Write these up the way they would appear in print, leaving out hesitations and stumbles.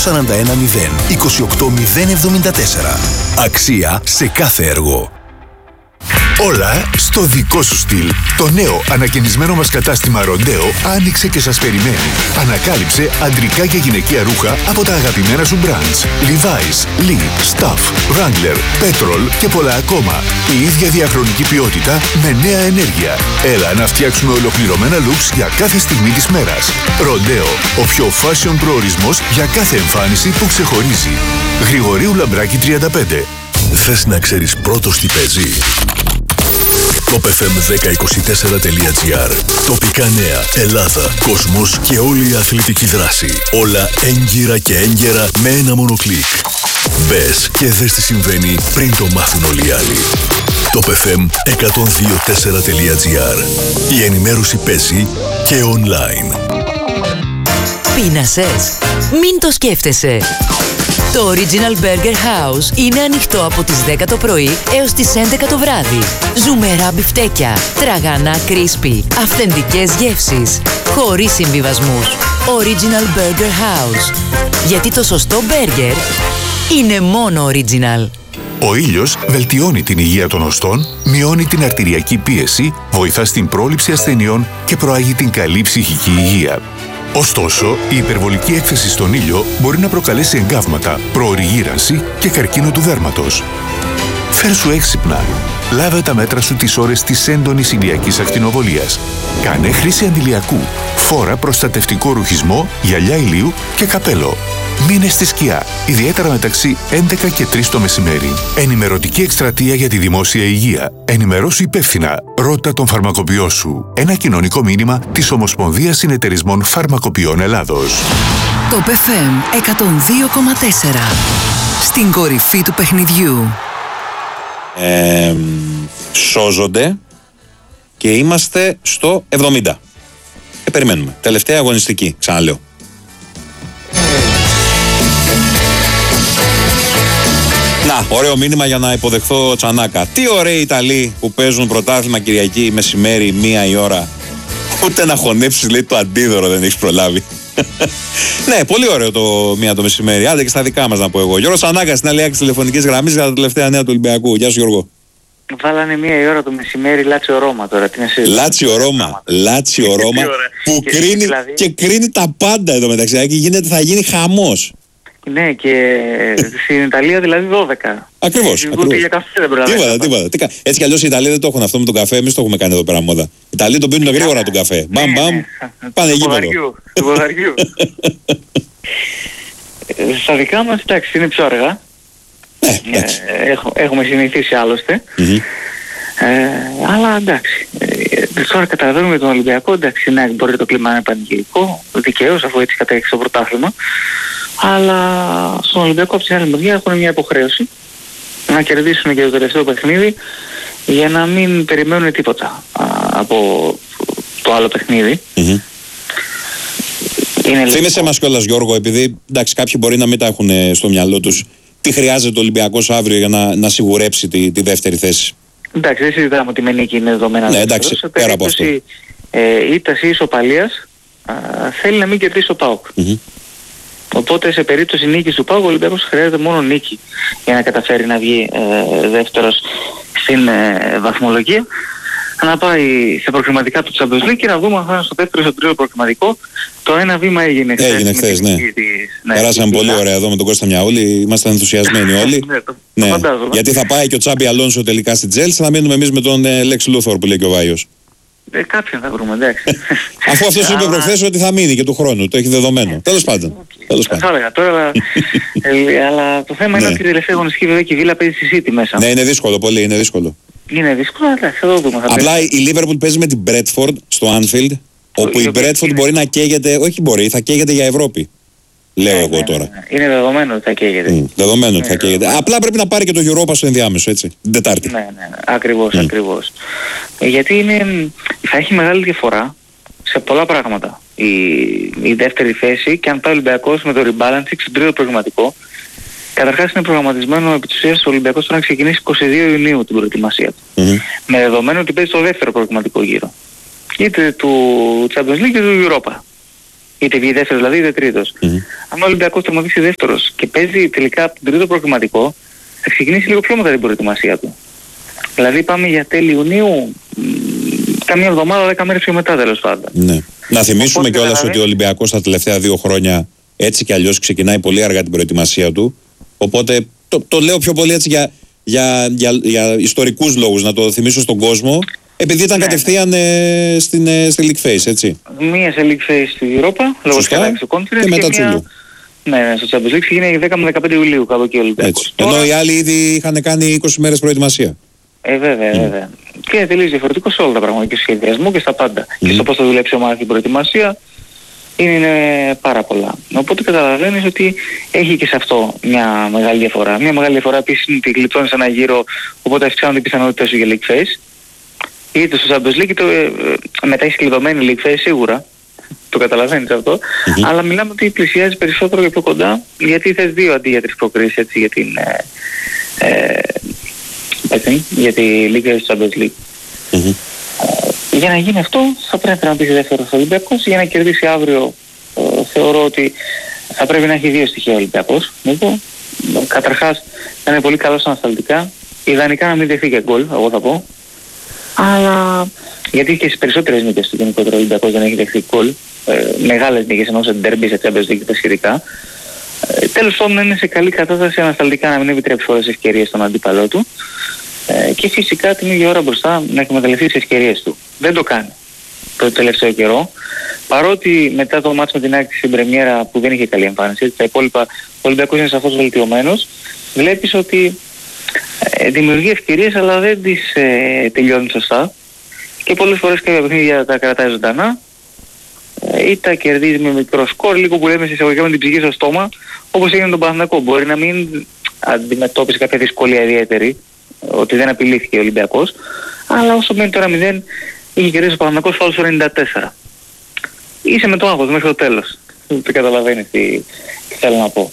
281-0 Αξία σε κάθε έργο. Όλα στο δικό σου στυλ. Το νέο ανακαινισμένο μας κατάστημα Ροντέο άνοιξε και σας περιμένει. Ανακάλυψε αντρικά και γυναικεία ρούχα από τα αγαπημένα σου brands. Levi's, Lee, Stuff, Wrangler, Petrol και πολλά ακόμα. Η ίδια διαχρονική ποιότητα με νέα ενέργεια. Έλα να φτιάξουμε ολοκληρωμένα looks για κάθε στιγμή της μέρας. Ροντέο, ο πιο fashion προορισμός για κάθε εμφάνιση που ξεχωρίζει. Γρηγορίου Λαμπράκη 35. Θες να ξέρεις πρώτος τι παίζει? topfm1024.gr. Τοπικά νέα, Ελλάδα, κόσμος και όλη η αθλητική δράση. Όλα έγκυρα και έγκαιρα με ένα μόνο κλικ. Μπες και δες τι συμβαίνει πριν το μάθουν όλοι οι άλλοι. topfm1024.gr. Η ενημέρωση παίζει και online. Πείνασες? Μην το σκέφτεσαι. Το Original Burger House είναι ανοιχτό από τις 10 το πρωί έως τις 11 το βράδυ. Ζουμερά μπιφτέκια, τραγανά crispy, αυθεντικές γεύσεις, χωρίς συμβιβασμούς. Original Burger House. Γιατί το σωστό μπέργκερ είναι μόνο original. Ο ήλιος βελτιώνει την υγεία των οστών, μειώνει την αρτηριακή πίεση, βοηθά στην πρόληψη ασθενειών και προάγει την καλή ψυχική υγεία. Ωστόσο, η υπερβολική έκθεση στον ήλιο μπορεί να προκαλέσει εγκάβματα, προωρή γύρανση και καρκίνο του δέρματος. Φέρσου έξυπνα. Λάβε τα μέτρα σου τις ώρες της έντονης ηλιακής ακτινοβολίας. Κάνε χρήση αντιλιακού. Φόρα προστατευτικό ρουχισμό, γυαλιά ηλίου και καπέλο. Μείνε στη σκιά, ιδιαίτερα μεταξύ 11 και 3 το μεσημέρι. Ενημερωτική εκστρατεία για τη δημόσια υγεία. Ενημερώσου υπεύθυνα. Ρώτα τον φαρμακοποιό σου. Ένα κοινωνικό μήνυμα της Ομοσπονδίας Συνεταιρισμών Φαρμακοποιών Ελλάδος. Το FM 102,4. Στην κορυφή του παιχνιδιού. Σώζονται και είμαστε στο 70. Περιμένουμε. Τελευταία αγωνιστική, ξαναλέω. Να, ωραίο μήνυμα για να υποδεχθώ Τσανάκα. Τι ωραίοι Ιταλοί που παίζουν πρωτάθλημα Κυριακή μεσημέρι, 1 η ώρα. Ούτε να χωνέψεις, λέει, το αντίδωρο δεν έχεις προλάβει. Ναι, πολύ ωραίο το 1 το μεσημέρι. Άντε και στα δικά μας να πω εγώ. Γιώργος Τσανάκας στην Αλία της τηλεφωνικής γραμμής για τα τελευταία νέα του Ολυμπιακού. Γεια σου, Γιώργο. Βάλανε 1 η ώρα το μεσημέρι Λάτσιο Ρώμα τώρα. Τι Λάτσιο Ρώμα που κρίνει δηλαδή... και κρίνει τα πάντα εδώ μεταξύ. Θα γίνει χαμός. Ναι, και στην Ιταλία δηλαδή 12. Ακριβώς. Ούτε για καφέ δεν προλαβαίνω. Τίποτα. Έτσι κι αλλιώς οι Ιταλοί δεν το έχουν αυτό με τον καφέ. Εμείς το έχουμε κάνει εδώ πέρα μόδα. Οι Ιταλοί τον πίνουν γρήγορα τον καφέ. Μπαμ, πάνε γήπεδο. Του ποδαριού. Στα δικά μας, εντάξει, είναι πιο αργά. Έχουμε συνηθίσει άλλωστε. Αλλά εντάξει, τώρα καταλαβαίνουμε τον Ολυμπιακό, εντάξει, ναι, μπορεί το κλίμα να είναι πανηγυρικό, δικαίως, αφού έτσι κατέχει το πρωτάθλημα. Αλλά στον Ολυμπιακό από την άλλη μεριά έχουν μια υποχρέωση να κερδίσουν και το τελευταίο παιχνίδι για να μην περιμένουν τίποτα από το άλλο παιχνίδι. Θύμισε μας κιόλας, Γιώργο, επειδή εντάξει, κάποιοι μπορεί να μην τα έχουν στο μυαλό τους, τι χρειάζεται ο Ολυμπιακός αύριο για να σιγουρέψει τη δεύτερη θέση. Εντάξει, δεν συζητάμε ότι με νίκη είναι δεδομένα. Ναι, εντάξει, σε πέρα από αυτό. Ήττας ή ισοπαλίας θέλει να μην κερδίσει ο ΠΑΟΚ. Οπότε σε περίπτωση νίκης του ΠΑΟΚ ο Ολυμπιακός χρειάζεται μόνο νίκη για να καταφέρει να βγει δεύτερος στην βαθμολογία, να πάει σε προκριματικά του Champions League και να δούμε αν θα είναι στο δεύτερο ή στο τρίτο προκριματικό. Το ένα βήμα έγινε χθες, ναι. Περάσαμε πολύ ωραία εδώ με τον Κώστα Μιαούλη, ήμασταν ενθουσιασμένοι όλοι. Ναι, γιατί θα πάει και ο Τσάμπι Αλόνσο τελικά στην Τζέλσι, θα μείνουμε εμείς με τον Λέξ Λούθορ που λέει και ο Βάιος. Κάποιον θα βρούμε, εντάξει. Αφού αυτός είπε προχθές ότι θα μείνει και του χρόνου, το έχει δεδομένο. Τέλος πάντων. Θα έλεγα τώρα, αλλά το θέμα είναι ότι η τελευταία αγωνιστική βέβαια και η Βίλα παίζει στη City μέσα. Ναι, είναι δύσκολο, πολύ είναι δύσκολο. Είναι δύσκολο, αλλά θα το δούμε. Απλά η Λίβερπουλ παίζει με την Μπρέτφορντ στο Anfield, όπου η Μπρέτφορντ μπορεί να καίγεται, όχι μπορεί, θα καίγεται για Ευρώπη. Λέω εγώ τώρα. Είναι δεδομένο ότι θα καίγεται. Δεδομένο ότι θα καίγεται. Απλά πρέπει να πάρει και το Europa στο ενδιάμεσο, έτσι, την Τετάρτη. Ναι, ακριβώς. Γιατί θα έχει μεγάλη διαφορά σε πολλά πράγματα. Η δεύτερη θέση, και αν πάει ο Ολυμπιακός με το rebalancing στον τρίτο προγραμματικό, καταρχάς είναι προγραμματισμένο επί της ουσίας ο Ολυμπιακός τώρα να ξεκινήσει 22 Ιουνίου την προετοιμασία του. Με δεδομένο ότι παίζει το δεύτερο προγραμματικό γύρο. Είτε του Champions League είτε του Europa. Είτε βγει δεύτερος δηλαδή είτε τρίτος. Αν ο Ολυμπιακός τερματίσει δεύτερος και παίζει τελικά από τον τρίτο προκριματικό, θα ξεκινήσει λίγο πιο μετά την προετοιμασία του. Δηλαδή πάμε για τέλη Ιουνίου, καμία εβδομάδα, 10 μέρες πιο μετά τέλος πάντων. Ναι. Να θυμίσουμε κιόλας ότι ο Ολυμπιακός τα τελευταία 2 χρόνια έτσι κι αλλιώς ξεκινάει πολύ αργά την προετοιμασία του. Οπότε το λέω πιο πολύ έτσι για ιστορικούς λόγους, να το θυμίσω στον κόσμο. Επειδή ήταν κατευθείαν στη League Phase, έτσι. Μία σε League Phase στη Europa, λόγω της κατάξης του Conference, και μετά Τσουλού. Ναι, στο Champions League ξεκίνησε 10 με 15 Ιουλίου κάπου εκεί ο Ολυμπιακός. Ενώ οι άλλοι ήδη είχαν κάνει 20 μέρες προετοιμασία. Βέβαια. Και είναι τελείως διαφορετικό σε όλα τα πράγματα, και στο σχεδιασμό και στα πάντα. Και στο πώς θα δουλέψει ομάδα την προετοιμασία είναι πάρα πολλά. Οπότε καταλαβαίνεις ότι έχει και σε αυτό μια μεγάλη διαφορά. Μια μεγάλη διαφορά επίσης είναι ότι γλιτώνεις ένα γύρο, οπότε αυξάνονται οι πιθανότητες σου για League Phase. Είτε στο Champions League, είτε μετά έχεις κλειδωμένη League Phase σίγουρα. Το καταλαβαίνεις αυτό. Αλλά μιλάμε ότι πλησιάζει περισσότερο και πιο κοντά, γιατί θες 2 αντί για 3 προκρίσεις, έτσι, για τη Liga του Champions League. Για να γίνει αυτό θα πρέπει να μπει δεύτερος Ολυμπιακός. Για να κερδίσει αύριο θεωρώ ότι θα πρέπει να έχει 2 στοιχεία ο Ολυμπιακός. Λοιπόν, καταρχάς να είναι πολύ καλός ανασταλτικά. Ιδανικά να μην δεχθεί και γκολ, εγώ θα πω. Αλλά γιατί και στις περισσότερες νίκες του γενικότερα ο Ολυμπιακός δεν έχει δεχθεί γκολ. Μεγάλες νίκες ενώ σε ντέρμπι, σε Champions League και τα σχετικά. Τέλος πάντων να είναι σε καλή κατάσταση ανασταλτικά, να μην επιτρέψει πολλές ευκαιρίες στον αντίπαλό του. Και φυσικά την ίδια ώρα μπροστά να εκμεταλλευτεί τις ευκαιρίες του. Δεν το κάνει το τελευταίο καιρό. Παρότι μετά το μάτς με την ΑΕΚ στην πρεμιέρα που δεν είχε καλή εμφάνιση, τα υπόλοιπα ο Ολυμπιακός είναι σαφώς βελτιωμένος, βλέπεις ότι δημιουργεί ευκαιρίες αλλά δεν τις τελειώνει σωστά. Και πολλές φορές κάποια παιχνίδια τα κρατάει ζωντανά ή τα κερδίζει με μικρό σκορ, λίγο που λέμε σε εισαγωγικά με την ψυχή στο στόμα, όπως έγινε τον Παναθηναϊκό. Μπορεί να μην αντιμετώπισε κάποια δυσκολία ιδιαίτερη, ότι δεν απειλήθηκε ο Ολυμπιακός, αλλά όσο μένει τώρα 0, είχε κερδίσει ο Παναθηναϊκός φάουλ στο 94. Είσαι με το άγχος μέχρι το τέλος. Δεν καταλαβαίνεις τι θέλω να πω.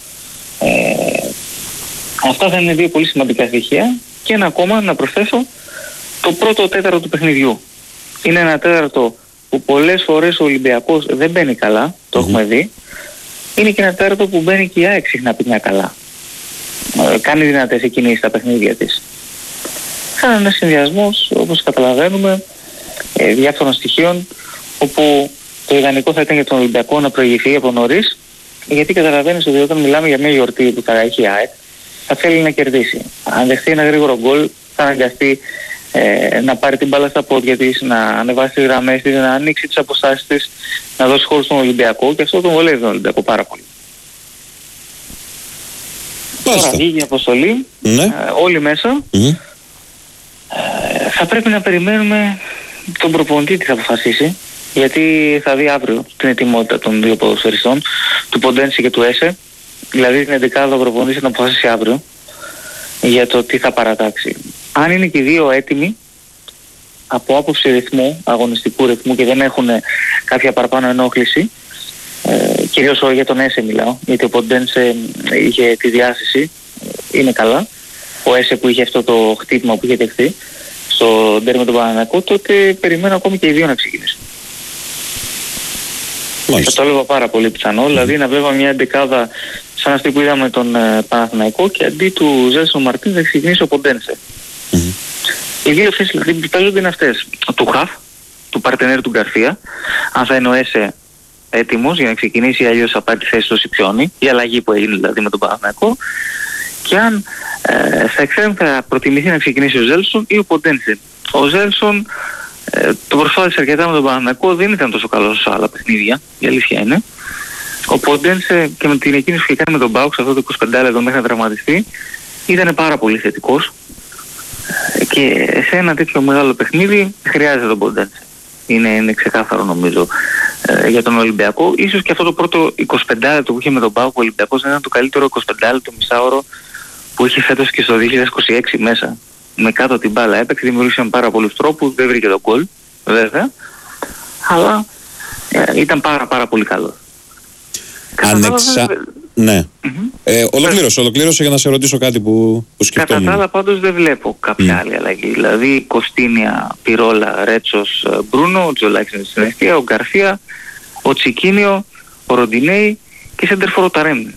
Αυτά θα είναι 2 πολύ σημαντικά στοιχεία και ένα ακόμα να προσθέσω, το πρώτο τέταρτο του παιχνιδιού. Είναι ένα τέταρτο που πολλές φορές ο Ολυμπιακός δεν μπαίνει καλά, το έχουμε δει. Είναι και ένα τέταρτο που μπαίνει και η ΑΕΚ συχνά πεινιά καλά. Κάνει δυνατές εκκινήσεις στα παιχνίδια της. Θα είναι ένας συνδυασμός, όπως καταλαβαίνουμε, διάφορων στοιχείων, όπου το ιδανικό θα ήταν για τον Ολυμπιακό να προηγηθεί από νωρίς, γιατί καταλαβαίνεις ότι όταν μιλάμε για μια γιορτή που θα έχει η ΑΕΚ, θα θέλει να κερδίσει. Αν δεχτεί ένα γρήγορο γκολ, θα αναγκαστεί να πάρει την μπάλα στα πόδια της, να ανεβάσει τις γραμμές της, να ανοίξει τις αποστάσεις της, να δώσει χώρο στον Ολυμπιακό, και αυτό τον βολεύει τον Ολυμπιακό πάρα πολύ. Τώρα βγήκε η αποστολή, όλοι μέσα. Θα πρέπει να περιμένουμε τον προπονητή τι θα αποφασίσει, γιατί θα δει αύριο την ετοιμότητα των 2 ποδοσφαιριστών, του Ποντένση και του Έσε. Δηλαδή την 11η ο προπονητής θα αποφασίσει αύριο για το τι θα παρατάξει. Αν είναι και οι 2 έτοιμοι από άποψη ρυθμού, αγωνιστικού ρυθμού, και δεν έχουν κάποια παραπάνω ενόχληση, κυρίως για τον Έσε μιλάω, γιατί ο Ποντένσε είχε τη διάθεση, είναι καλά. Ο Έσε που είχε αυτό το χτύπημα που είχε δεχθεί στο ντέρμπι με τον Παναθηναϊκό, τότε περιμένω ακόμη και οι 2 να ξεκινήσουν. Θα το έλεγα πάρα πολύ πιθανό, δηλαδή να βλέπω μια 11 σαν αυτή που είδαμε τον Παναθηναϊκό, και αντί του Ζέλσον Μαρτίν θα ξεκινήσει ο Ποντένσε. Οι 2 θέσεις δηλαδή που παίζονται είναι αυτές, του Χαφ, του παρτενέρ του Γκαρθία, αν θα είναι ο Έσε έτοιμος για να ξεκινήσει, ή αλλιώς θα πάρει τη θέση του Σιπιόνι, η αλλαγή που έγινε δηλαδή με τον Παναθηναϊκό, και αν θα προτιμηθεί να ξεκινήσει ο Ζέλσον ή ο Ποντένσε. Ο Ζέλσον το προσπάθησε αρκετά με τον Παναθηναϊκό, δεν ήταν τόσο καλός σε άλλα παιχνίδια, η αλήθεια είναι. Ο Ποντένσε και με την εκείνη που είχε κάνει με τον ΠΑΟΚ σε αυτό το 25 λεπτό μέχρι να τραυματιστεί, ήταν πάρα πολύ θετικός, και σε ένα τέτοιο μεγάλο παιχνίδι χρειάζεται τον Ποντένσε. Είναι ξεκάθαρο νομίζω για τον Ολυμπιακό. Ίσως και αυτό το πρώτο 25 λεπτό που είχε με τον ΠΑΟΚ ο Ολυμπιακός ήταν το καλύτερο 25 λεπτό μισάωρο που είχε φέτος και στο 2026 μέσα. Με κάτω την μπάλα έπαιξε, δημιουργήσε με πάρα πολλούς τρόπους, δεν βρήκε τον γκολ βέβαια, αλλά ήταν πάρα πολύ καλό. Ναι. Ολοκλήρωσε για να σε ρωτήσω κάτι που σκεφτόμουν. Κατά τα άλλα πάντως δεν βλέπω κάποια άλλη αλλαγή. Δηλαδή Κωστίνια, Πιρόλα, Ρέτσος, Μπρούνο, ο Τζολάκης στην αιστεία, ο Γκαρθία, ο Τσικίνιο, ο Ροντινέη και σέντερφορ ο Ταρέμι.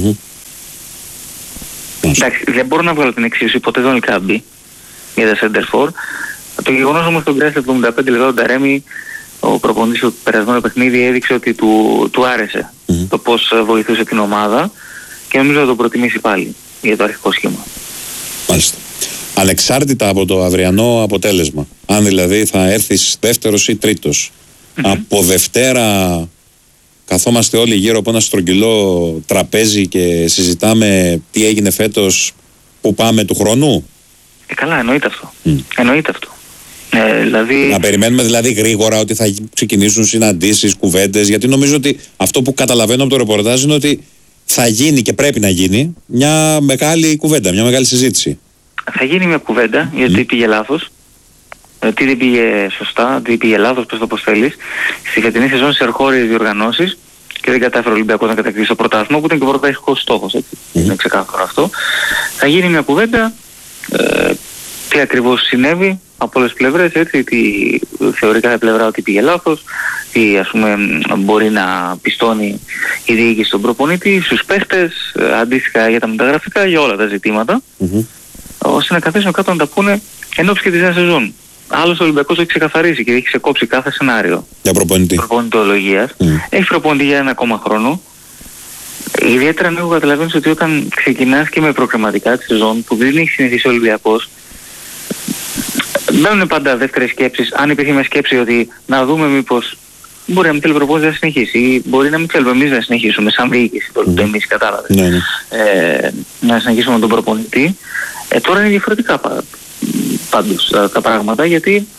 Εντάξει, δεν μπορώ να βγάλω την εξίσου, ποτέ δεν είχα μπει για τα σέντερφορ. Το γεγονός όμως τον κράτησε 75 λεπτά ο Ταρέμι, ο προπονητής του περασμένου παιχνίδι έδειξε ότι του άρεσε το πώς βοηθούσε την ομάδα και νομίζω θα τον προτιμήσει πάλι για το αρχικό σχήμα. Μάλιστα. Ανεξάρτητα από το αυριανό αποτέλεσμα, αν δηλαδή θα έρθεις δεύτερος ή τρίτος, από Δευτέρα καθόμαστε όλοι γύρω από ένα στρογγυλό τραπέζι και συζητάμε τι έγινε φέτος, που πάμε του χρόνου. Καλά, εννοείται αυτό. Εννοείται αυτό. Δηλαδή... Να περιμένουμε δηλαδή γρήγορα ότι θα ξεκινήσουν συναντήσεις, κουβέντες, γιατί νομίζω ότι αυτό που καταλαβαίνω από το ρεπορτάζ είναι ότι θα γίνει και πρέπει να γίνει μια μεγάλη κουβέντα, μια μεγάλη συζήτηση. Θα γίνει μια κουβέντα γιατί πήγε λάθος, τι δεν πήγε σωστά, τι πήγε λάθος, πες το πώς θέλεις. Στη φετινή σεζόν σε αρχόριες διοργανώσεις και δεν κατάφερε ο Ολυμπιακός να κατακτήσει το πρωτάθλημα, που ήταν και ο πρωταρχικός στόχος, έτσι. Είναι ξεκάθαρο αυτό. Θα γίνει μια κουβέντα, τι ακριβώς συνέβη από όλες τις πλευρές, έτσι, τι θεωρεί κάθε πλευρά ότι πήγε λάθος, τι ας πούμε μπορεί να πιστώνει η διοίκηση στον προπονητή, στους παίχτες, αντίστοιχα για τα μεταγραφικά, για όλα τα ζητήματα, ώστε να καθίσουν κάτω να τα πούνε εν ώψη και της νέας σεζόν. Άλλος ο Ολυμπιακός έχει ξεκαθαρίσει και έχει ξεκόψει κάθε σενάριο για προπονητολογίας. Έχει προπονητή για ένα ακόμα χρόνο. Ιδιαίτερα αν έχω καταλαβαίνει ότι όταν ξεκινάς και με προκριματικά τη σεζόν που δεν έχει συνηθίσει ο Ολυμπιακός, μπαίνουν πάντα δεύτερες σκέψεις. Αν υπήρχε μια σκέψη ότι να δούμε μήπως μπορεί να μην θέλει προπονητής να συνεχίσει ή μπορεί να μην θέλουμε εμείς να συνεχίσουμε σαν διοίκηση, το εμείς κατάλαβες, να συνεχίσουμε με τον προπονητή. Τώρα είναι διαφορετικά πάντως τα πράγματα, γιατί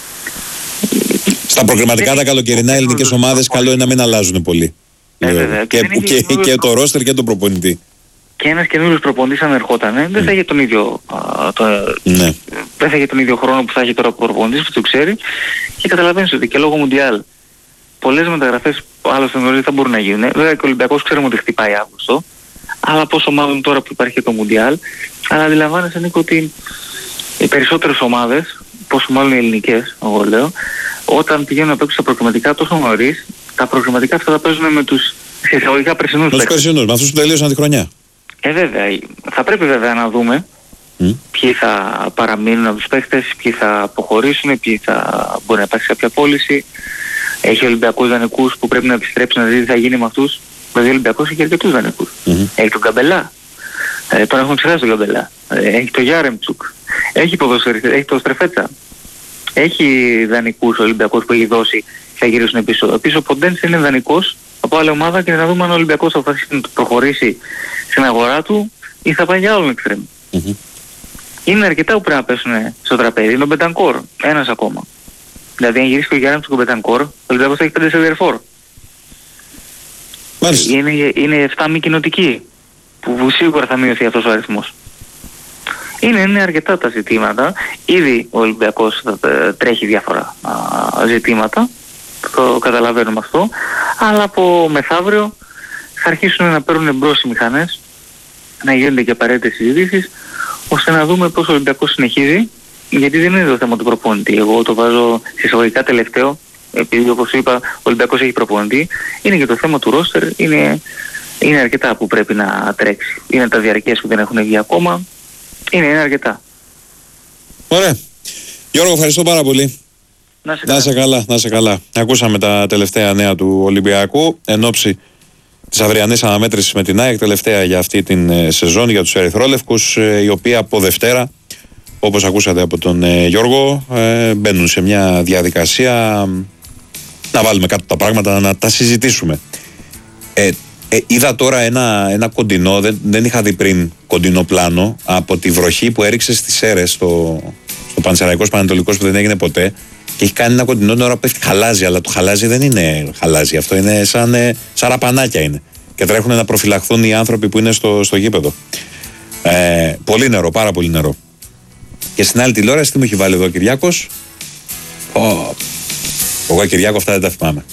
στα προκριματικά τα καλοκαιρινά ελληνικές ομάδες καλό είναι να μην αλλάζουν πολύ. Και το ρόστερ και τον προπονητή. Και ένας καινούριος προπονητής αν ερχότανε, δεν θα είχε τον ίδιο δεν θα είχε τον ίδιο χρόνο που θα έχει τώρα ο προπονητής που το ξέρει, και καταλαβαίνεις ότι και λόγω Μουντιάλ πολλές μεταγραφές άλλωστε νωρίς θα μπορούν να γίνουν. Βέβαια και ο Ολυμπιακός ξέρουμε ότι χτυπάει Αύγουστο, αλλά πόσο μάλλον τώρα που υπάρχει και το Μουντιάλ. Αλλά αντιλαμβάνεσαι, Νίκο, ότι οι περισσότερες ομάδες, πόσο μάλλον οι ελληνικές, εγώ λέω, όταν πηγαίνουν να παίξουν τα προκριματικά τόσο νωρίς, τα προκριματικά αυτά τα παίζουν με τους εισαγωγικά περσινούς παίκτες. Με τους περσινούς, με αυτούς που τελείωσαν τη χρονιά. Βέβαια. Θα πρέπει βέβαια να δούμε ποιοι θα παραμείνουν από τους παίκτες, ποιοι θα αποχωρήσουν, ποιοι θα μπορεί να υπάρξει κάποια πώληση. Έχει ο Ολυμπιακούς δανεικούς που πρέπει να επιστρέψει να δει τι θα γίνει με αυτούς. Δηλαδή ο Ολυμπιακός έχει αρκετούς δανεικούς. Έχει τον Καμπελά. Τώρα έχουμε ξεχάσει τον Καμπελά. Έχει τον Γιάρεμτσουκ. Έχει τον Στρεφέτσα. Έχει δανεικούς ο Ολυμπιακός που έχει δώσει και θα γυρίσουν πίσω. Επίσης ο Ποντένς είναι δανεικός από άλλη ομάδα και να δούμε αν ο Ολυμπιακός θα προχωρήσει στην αγορά του ή θα πάει για άλλον εξτρέμ. Είναι αρκετά που πρέπει να πέσουν στο τραπέζι. Είναι ο Μπεντανκόρ. Ένας ακόμα. Δηλαδή αν γυρίσει και ο Γιάρεμτσουκ και ο Μπεντανκόρ, ο Ολυμπιακός θα έχει 5 σεντερφόρ. Είναι 7 μη κοινοτικοί που σίγουρα θα μειωθεί αυτός ο αριθμός. Είναι αρκετά τα ζητήματα. Ήδη ο Ολυμπιακός τρέχει διάφορα ζητήματα, το καταλαβαίνουμε αυτό, αλλά από μεθαύριο θα αρχίσουν να παίρνουν εμπρός οι μηχανές, να γίνονται και απαραίτητες συζητήσεις, ώστε να δούμε πώς ο Ολυμπιακός συνεχίζει, γιατί δεν είναι το θέμα του προπονητή. Εγώ το βάζω εισαγωγικά τελευταίο, επειδή όπως είπα ο Ολυμπιακός έχει προπονητή, είναι και το θέμα του ρόστερ, είναι αρκετά που πρέπει να τρέξει. Είναι τα διαρκές που δεν έχουν βγει ακόμα, είναι αρκετά. Ωραία. Γιώργο, ευχαριστώ πάρα πολύ. Να σε καλά. Ακούσαμε τα τελευταία νέα του Ολυμπιακού εν ώψη της αυριανής αναμέτρησης με την ΑΕΚ, τελευταία για αυτή την σεζόν για τους ερυθρόλευκους, η οποία από Δευτέρα, όπως ακούσατε από τον Γιώργο, μπαίνουν σε μια διαδικασία να βάλουμε κάτω τα πράγματα, να τα συζητήσουμε. Είδα τώρα ένα κοντινό, δεν είχα δει πριν κοντινό πλάνο από τη βροχή που έριξε στις Σέρρες στο Πανσεραϊκός Πανετολικός, που δεν έγινε ποτέ, και έχει κάνει ένα κοντινό την ώρα που πέφτει χαλάζι, αλλά το χαλάζι δεν είναι χαλάζι, αυτό είναι σαν ραπανάκια είναι, και τρέχουν να προφυλαχθούν οι άνθρωποι που είναι στο γήπεδο. Πολύ νερό, πάρα πολύ νερό. Και στην άλλη τηλεόραση τι μου έχει βάλει εδώ ο Κυριάκος. Εγώ Κυριάκο αυτά δεν τα θυμάμαι.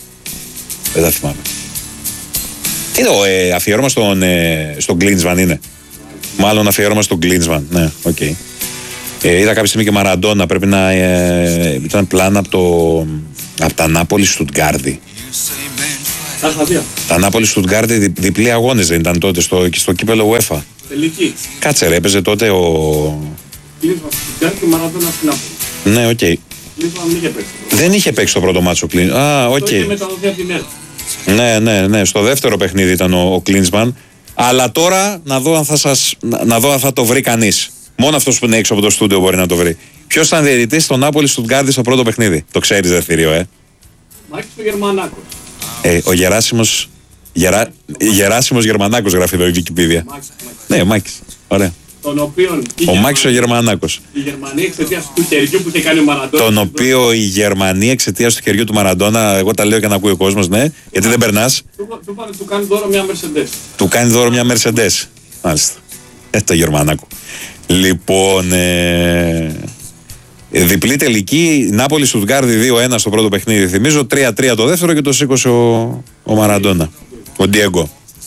Τι είναι αφιέρωμα στον Klinsmann είναι. Μάλλον αφιέρωμα στον Klinsmann. Ναι, οκ. Είδα κάποια στιγμή και Μαραντόνα, πρέπει να ήταν πλάνα από τα Νάπολη Στουτγκάρδη. Τα Νάπολη Στουτγκάρδη διπλή αγώνες δεν ήταν τότε στο κύπελλο UEFA. Τελική. Κάτσε ρε, έπαιζε τότε ο... Κλίνσμαν Στουτγκάρδη και Μαραντόνα στην Νάπολη. Ναι, οκ. Κλίνσμαν δεν είχε παίξει. Δεν είχε παίξει το πρώτο μάτσο ο Κλίνσμαν. Α, οκ. Το είχε μεταδοθεί από την ΕΡΤ. Ναι. Στο δεύτερο παιχνίδι ήταν ο Κλίνσμαν. Αλλά τώρα να δω αν θα το βρει κανείς. Μόνο αυτός που είναι έξω από το στούντιο μπορεί να το βρει. Ποιος ήταν διαιτητής στο Νάπολη Στουτγκάρδη στο πρώτο παιχνίδι? Το ξέρεις δε θηρίο, Μάκης ο Γερμανάκος. Ο Γεράσιμος Γερμανάκος γράφει εδώ η Wikipedia. Ναι, ο Μάκης. Ωραία. Ο Μάκης ο Γερμανάκος. Η Γερμανία εξαιτίας του χεριού που είχε κάνει ο Μαραντόνα. Τον οποίο η Γερμανία εξαιτίας του χεριού του Μαραντόνα, εγώ τα λέω και να ακούει ο κόσμος, ναι. Γιατί δεν περνάς. Του κάνει δώρο μια Mercedes. Του κάνει δώρο μια Mercedes. Μάλιστα. Το Γερμανάκο. Λοιπόν, διπλή τελική, Νάπολη Στουτγκάρδη 2-1 στο πρώτο παιχνίδι. Θυμίζω 3-3 το δεύτερο και το σήκωσε ο Μαραντόνα. Ο Ντιέγκο.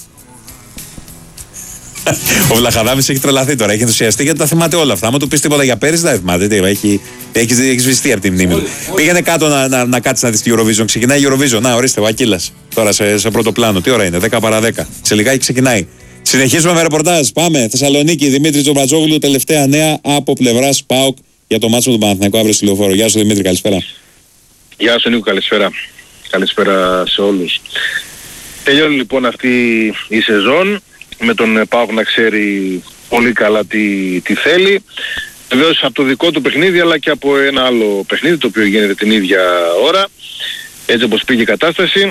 Ο Βλαχαδάμης έχει τρελαθεί τώρα, έχει ενθουσιαστεί γιατί τα θυμάται όλα αυτά. Άμα του πεις τίποτα για πέρυσι, δεν θυμάται. Έχει σβηστεί από τη μνήμη του. Πήγαινε κάτω να κάτσει να δει τη Eurovision. Ξεκινάει η Eurovision. Να, ορίστε, ο Ακύλας. Τώρα σε πρώτο πλάνο. Τι ώρα είναι, 10 παρά 10. Σε λιγάκι ξεκινάει. Συνεχίζουμε με ρεπορτάζ. Πάμε. Θεσσαλονίκη, Δημήτρη Τζομπατζόγλου, τελευταία νέα από πλευράς ΠΑΟΚ για το μάτσο του Παναθηναϊκού αύριο στη Λεωφόρο. Γεια σου Δημήτρη, καλησπέρα. Γεια σου Νίκο, καλησπέρα. Καλησπέρα σε όλους. Τελειώνει λοιπόν αυτή η σεζόν με τον ΠΑΟΚ να ξέρει πολύ καλά τι θέλει. Βεβαίως από το δικό του παιχνίδι αλλά και από ένα άλλο παιχνίδι το οποίο γίνεται την ίδια ώρα. Έτσι όπως πήγε η κατάσταση.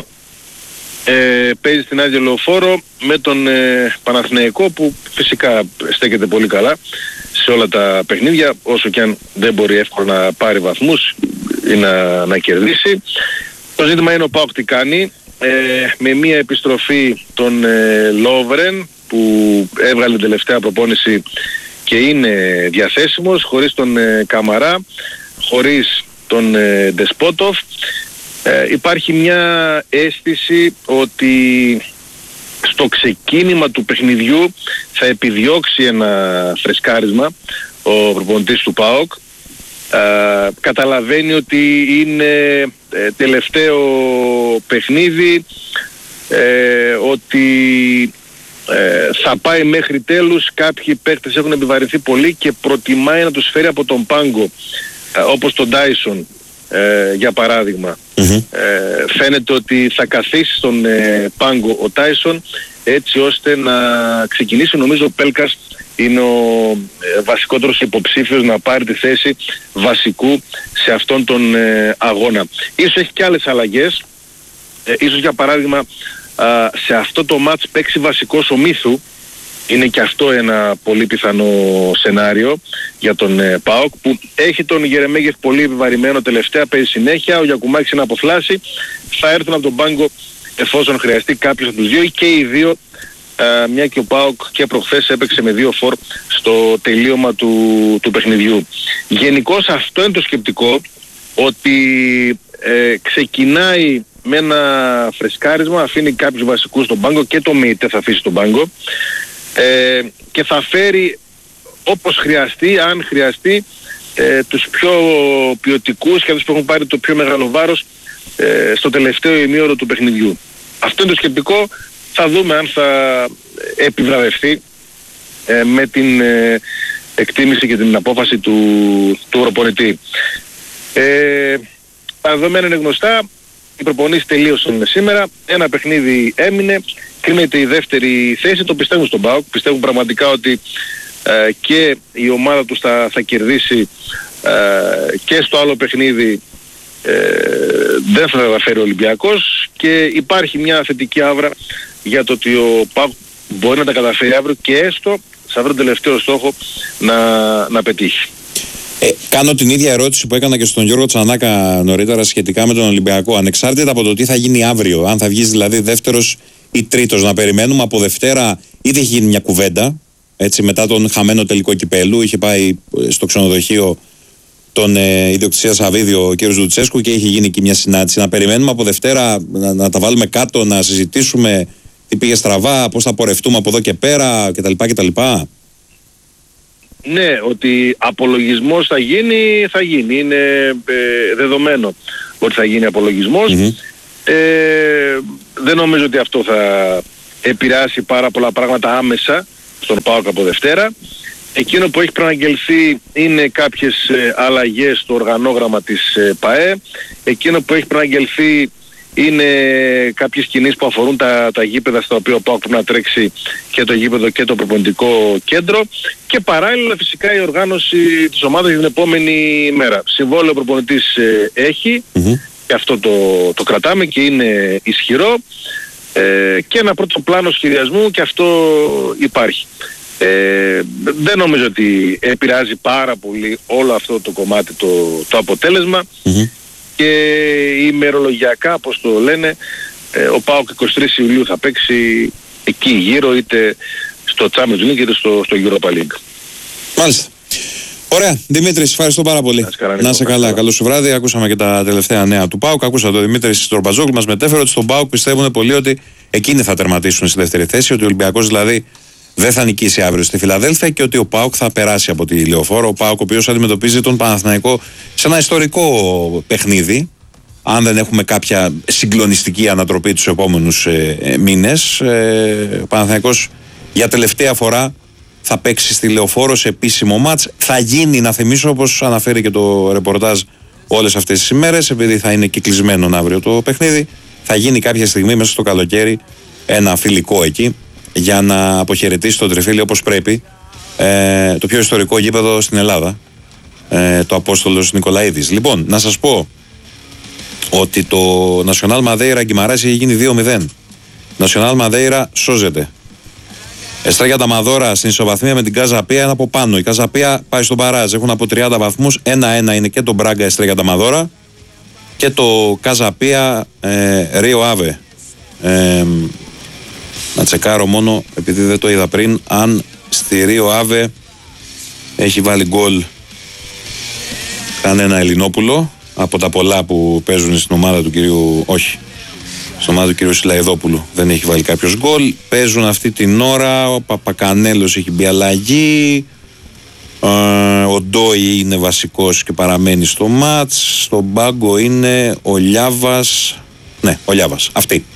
Παίζει στην Άδεια Λεωφόρο με τον Παναθηναϊκό που φυσικά στέκεται πολύ καλά σε όλα τα παιχνίδια, όσο και αν δεν μπορεί εύκολα να πάρει βαθμούς ή να κερδίσει. Το ζήτημα είναι ο ΠΑΟΚ τι κάνει, με μια επιστροφή των Λόβρεν που έβγαλε την τελευταία προπόνηση και είναι διαθέσιμος, χωρίς τον Καμαρά, χωρίς τον Ντεσπότοφ. Υπάρχει μια αίσθηση ότι στο ξεκίνημα του παιχνιδιού θα επιδιώξει ένα φρεσκάρισμα ο προπονητής του ΠΑΟΚ. Καταλαβαίνει ότι είναι τελευταίο παιχνίδι, ότι θα πάει μέχρι τέλους. Κάποιοι παίκτες έχουν επιβαρυνθεί πολύ και προτιμάει να τους φέρει από τον πάγκο, όπως τον Τάισον για παράδειγμα. Φαίνεται ότι θα καθίσει στον πάγκο ο Τάισον έτσι ώστε να ξεκινήσει. Νομίζω ο Πέλκας είναι ο βασικότερος υποψήφιος να πάρει τη θέση βασικού σε αυτόν τον αγώνα. Ίσως έχει και άλλες αλλαγές. Ίσως για παράδειγμα σε αυτό το μάτς παίξει βασικός ο Μίθου. Είναι και αυτό ένα πολύ πιθανό σενάριο για τον ΠΑΟΚ που έχει τον Γερεμέγεφ πολύ επιβαρημένο τελευταία, παίζει συνέχεια, ο Γιακουμάκης είναι αποθλάσει, θα έρθουν από τον πάγκο εφόσον χρειαστεί κάποιος από τους δύο ή και οι δύο, μια και ο ΠΑΟΚ και προχθές έπαιξε με 2 φορ στο τελείωμα του παιχνιδιού. Γενικώς αυτό είναι το σκεπτικό, ότι ξεκινάει με ένα φρεσκάρισμα, αφήνει κάποιους βασικούς στον πάγκο και το ΜΕΙΤΕ θα αφήσει στον πάγκο. Και θα φέρει όπως χρειαστεί, αν χρειαστεί, τους πιο ποιοτικούς και αυτούς που έχουν πάρει το πιο μεγάλο βάρος στο τελευταίο ημίωρο του παιχνιδιού. Αυτό είναι το σκεπτικό. Θα δούμε αν θα επιβραβευτεί με την εκτίμηση και την απόφαση του προπονητή. Τα δεδομένα είναι γνωστά. Οι προπονήσεις τελείωσαν σήμερα. Ένα παιχνίδι έμεινε. Κρίνεται η δεύτερη θέση. Το πιστεύουν στον ΠΑΟΚ. Πιστεύουν πραγματικά ότι και η ομάδα τους θα κερδίσει και στο άλλο παιχνίδι δεν θα καταφέρει ο Ολυμπιακός και υπάρχει μια θετική άβρα για το ότι ο ΠΑΟΚ μπορεί να τα καταφέρει αύριο και έστω σε αυτόν τον τελευταίο στόχο να πετύχει. Κάνω την ίδια ερώτηση που έκανα και στον Γιώργο Τσανάκα νωρίτερα σχετικά με τον Ολυμπιακό. Ανεξάρτητα από το τι θα γίνει αύριο, αν θα βγεις δηλαδή δεύτερος ή τρίτος, να περιμένουμε από Δευτέρα. Ήδη έχει γίνει μια κουβέντα, έτσι, μετά τον χαμένο τελικό κυπέλου. Είχε πάει στο ξενοδοχείο τον ιδιοκτησία Σαββίδιο ο κ. Λουτσέσκου και είχε γίνει εκεί μια συνάντηση. Να περιμένουμε από Δευτέρα να τα βάλουμε κάτω, να συζητήσουμε τι πήγε στραβά, πώς θα πορευτούμε από εδώ και πέρα κτλ. Ναι, ότι απολογισμός θα γίνει. Είναι δεδομένο ότι θα γίνει απολογισμός. Δεν νομίζω ότι αυτό θα επηρεάσει πάρα πολλά πράγματα άμεσα στον ΠΑΟΚ από Δευτέρα. Εκείνο που έχει προαναγγελθεί είναι κάποιες αλλαγές στο οργανόγραμμα της ΠΑΕ. Εκείνο που έχει προαναγγελθεί είναι κάποιες κινήσεις που αφορούν τα γήπεδα στα οποία ο ΠΑΟΚ πρέπει να τρέξει, και το γήπεδο και το προπονητικό κέντρο, και παράλληλα φυσικά η οργάνωση της ομάδας για την επόμενη μέρα. Συμβόλαιο ο προπονητής έχει, και αυτό το κρατάμε και είναι ισχυρό, και ένα πρώτο πλάνο σχεδιασμού και αυτό υπάρχει. Δεν νομίζω ότι επηρεάζει πάρα πολύ όλο αυτό το κομμάτι το αποτέλεσμα, και ημερολογιακά, όπως το λένε, ο ΠΑΟΚ 23 Ιουλίου θα παίξει εκεί γύρω, είτε στο Champions League είτε στο Europa League. Μάλιστα. Ωραία. Δημήτρη, ευχαριστώ πάρα πολύ. Να είσαι καλά. Καλό σου βράδυ. Ακούσαμε και τα τελευταία νέα του ΠΑΟΚ. Ακούσαμε τον Δημήτρη Στορπαζόγλου. Μας μετέφερε ότι στον ΠΑΟΚ πιστεύουν πολύ ότι εκείνοι θα τερματίσουν στη δεύτερη θέση, ότι ο Ολυμπιακός δηλαδή δεν θα νικήσει αύριο στη Φιλαδέλφια και ότι ο ΠΑΟΚ θα περάσει από τη Λεωφόρο. Ο ΠΑΟΚ, ο οποίος αντιμετωπίζει τον Παναθηναϊκό σε ένα ιστορικό παιχνίδι, αν δεν έχουμε κάποια συγκλονιστική ανατροπή τους επόμενους μήνες. Ο Παναθηναϊκός για τελευταία φορά θα παίξει στη Λεωφόρο σε επίσημο μάτς. Θα γίνει, να θυμίσω, όπως αναφέρει και το ρεπορτάζ όλες αυτές τις ημέρες, επειδή θα είναι κυκλισμένο αύριο το παιχνίδι, θα γίνει κάποια στιγμή μέσα στο καλοκαίρι ένα φιλικό εκεί, για να αποχαιρετήσει τον Τριφύλι όπως πρέπει, το πιο ιστορικό γήπεδο στην Ελλάδα, το Απόστολος Νικολαίδης. Λοιπόν, να σας πω ότι το Nacional Madeira Guimarães έχει γίνει 2-0. Nacional Madeira σώζεται. Εστράγια τα Μαδόρα στην ισοβαθμία με την Καζαπία είναι από πάνω. Η Καζαπία πάει στον παράζ, έχουν από 30 βαθμούς. 1-1 είναι και το Μπράγκα Εστράγια τα Μαδόρα και το Καζαπία Ρίο Άβε. Να τσεκάρω μόνο, επειδή δεν το είδα πριν, αν στη Ρίο Άβε έχει βάλει γκολ κανένα Ελληνόπουλο από τα πολλά που παίζουν στην ομάδα του κυρίου, όχι, στην ομάδα του κυρίου Σιλαϊδόπουλου δεν έχει βάλει κάποιος γκολ. Παίζουν αυτή την ώρα, ο Παπακανέλος έχει μπει αλλαγή, ο Ντόι είναι βασικός και παραμένει στο μάτς, στον πάγκο είναι ο Λιάβας, ναι, ο Λιάβας, αυτή.